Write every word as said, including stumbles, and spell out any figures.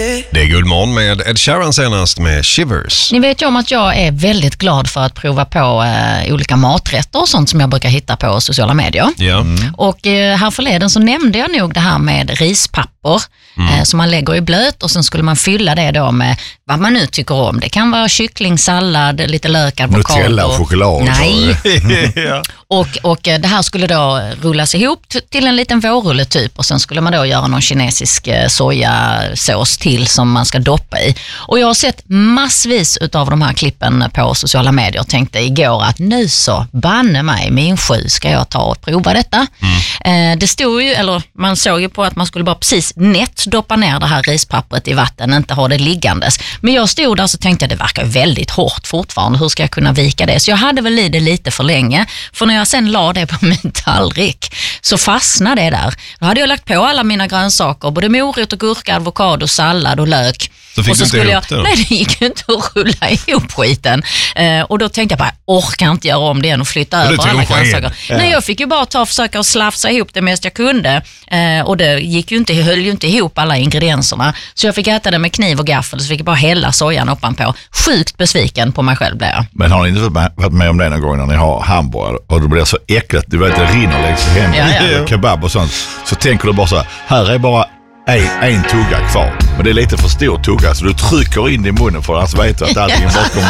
Det är Guldmorgon med Ed Sheeran senast med Shivers. Ni vet ju om att jag är väldigt glad för att prova på eh, olika maträtter och sånt som jag brukar hitta på sociala medier. Ja. Mm. Och eh, här förleden så nämnde jag nog det här med rispapper mm. eh, som man lägger i blöt och sen skulle man fylla det då med vad man nu tycker om. Det kan vara kyckling, sallad, lite lök, avokado. Nutella och choklad. Nej. Ja. Och, och det här skulle då rullas ihop till en liten vårrulle typ och sen skulle man då göra någon kinesisk sojasås till som man ska doppa i. Och jag har sett massvis av de här klippen på sociala medier och tänkte igår att nu så banne mig, min sju ska jag ta och prova detta. Mm. Det stod ju, eller man såg ju på att man skulle bara precis nätt doppa ner det här rispappret i vatten, inte ha det liggandes. Men jag stod där så tänkte jag det verkar väldigt hårt fortfarande, hur ska jag kunna vika det? Så jag hade väl i det lite för länge, för när jag sen la det på min tallrik så fastnade det där. Då hade jag lagt på alla mina grönsaker, både morot och gurka, avokado, sallad och lök. Så fick och så du inte skulle ihop jag, det då? nej det gick ju inte att rulla ihop skiten. Eh, och då tänkte jag bara, orkar inte göra om det och flytta Och över alla grönsaker. Ja. Nej, jag fick ju bara ta och försöka och slafsa ihop det mest jag kunde. Eh, och det gick ju inte, höll ju inte ihop alla ingredienserna. Så jag fick äta det med kniv och gaffel, så fick jag bara hälla sojan ovanpå. Sjukt besviken på mig själv blev jag. Men har ni inte varit med om det någon gång när ni har hamburgare och det blir så äckligt, du vet det rinner längs händerna, Ja, ja. kebab och sånt, så tänker du bara så här, här är bara en, en tugga kvar, men det är lite för stor tugga så du trycker in i munnen för att vet du att allting bara kommer